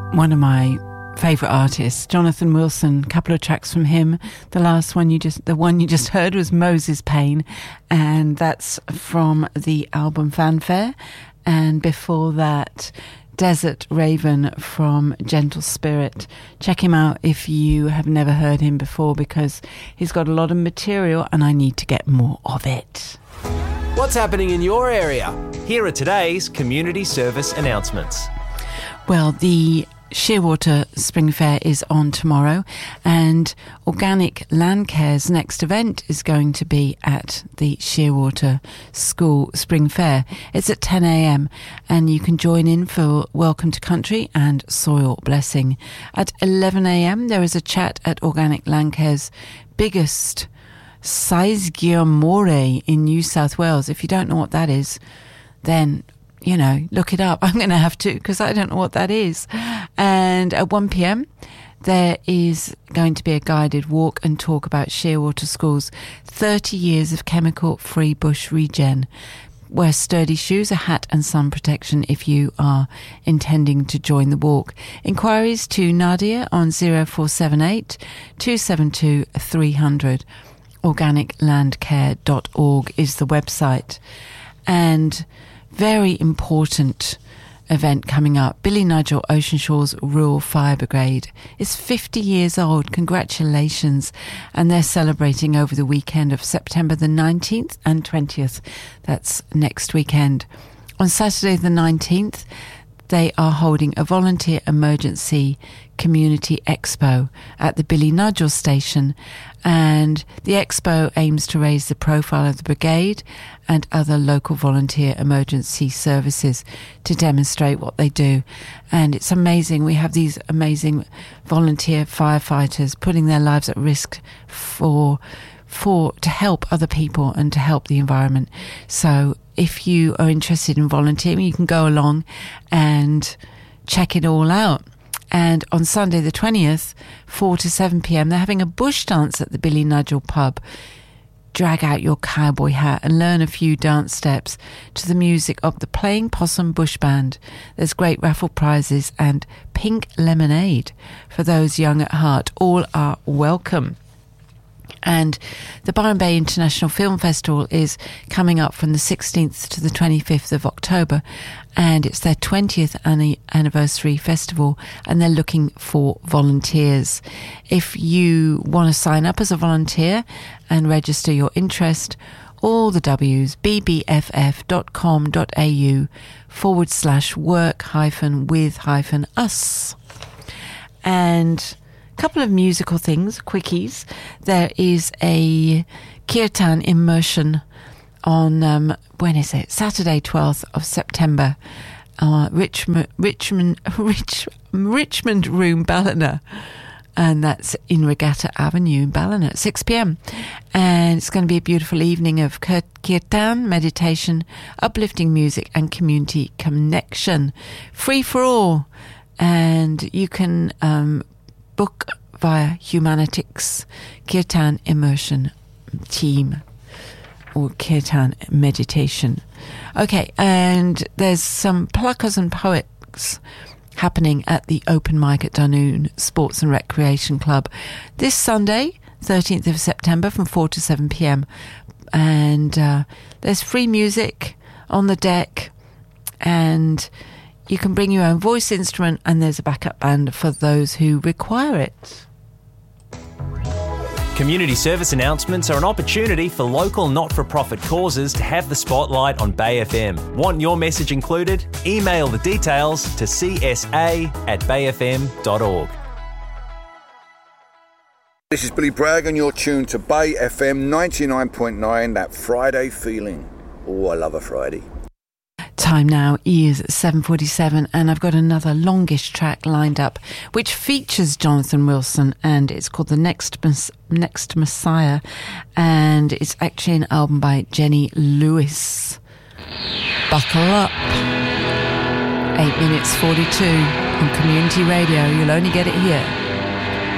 one of my favourite artists, Jonathan Wilson. A couple of tracks from him. The one you just heard was Moses Payne, and that's from the album Fanfare. And before that, Desert Raven from Gentle Spirit. Check him out if you have never heard him before, because he's got a lot of material and I need to get more of it. What's happening in your area? Here are today's community service announcements. Well, the Shearwater Spring Fair is on tomorrow, and Organic Landcare's next event is going to be at the Shearwater School Spring Fair. It's at 10 a.m. and you can join in for Welcome to Country and Soil Blessing. At 11 a.m. there is a chat at Organic Landcare's biggest Saesgir More in New South Wales. If you don't know what that is, then look it up. I'm going to have to, because I don't know what that is. And at 1 p.m, there is going to be a guided walk and talk about Shearwater School's 30 years of chemical-free bush regen. Wear sturdy shoes, a hat and sun protection if you are intending to join the walk. Inquiries to Nadia on 0478 272 300. Organiclandcare.org is the website. And very important event coming up. Billy Nigel Ocean Shores Rural Fire Brigade is 50 years old. Congratulations. And they're celebrating over the weekend of September the 19th and 20th. That's next weekend. On Saturday the 19th, they are holding a volunteer emergency community expo at the Billy Nigel station, and the expo aims to raise the profile of the brigade and other local volunteer emergency services to demonstrate what they do. And it's amazing. We have these amazing volunteer firefighters putting their lives at risk to help other people and to help the environment. So if you are interested in volunteering, you can go along and check it all out. And on Sunday the 20th, 4 to 7 p.m, they're having a bush dance at the Billy Nigel pub. Drag out your cowboy hat and learn a few dance steps to the music of the Playing Possum Bush Band. There's great raffle prizes and pink lemonade for those young at heart. All are welcome. And the Byron Bay International Film Festival is coming up from the 16th to the 25th of October, and it's their 20th anniversary festival, and they're looking for volunteers. If you want to sign up as a volunteer and register your interest, all the W's, bbff.com.au/work-with-us. And couple of musical things, quickies. There is a kirtan immersion on when is it? Saturday, 12th of September. Richmond Room, Ballina, and that's in Regatta Avenue in Ballina at 6 p.m. And it's going to be a beautiful evening of kirtan, meditation, uplifting music, and community connection. Free for all, and you can book via Humanitics Kirtan Immersion Team or Kirtan Meditation. Okay, and there's some pluckers and poets happening at the open mic at Dunoon Sports and Recreation Club this Sunday, 13th of September from 4 to 7 p.m. And there's free music on the deck, and you can bring your own voice instrument, and there's a backup band for those who require it. Community service announcements are an opportunity for local not-for-profit causes to have the spotlight on Bay FM. Want your message included? Email the details to csa@bayfm.org. This is Billy Bragg, and you're tuned to Bay FM 99.9, that Friday feeling. Oh, I love a Friday. Time now is 7:47, and I've got another longish track lined up which features Jonathan Wilson, and it's called The Next Messiah, and it's actually an album by Jenny Lewis. Buckle up. 8 minutes 42 on Community Radio. You'll only get it here.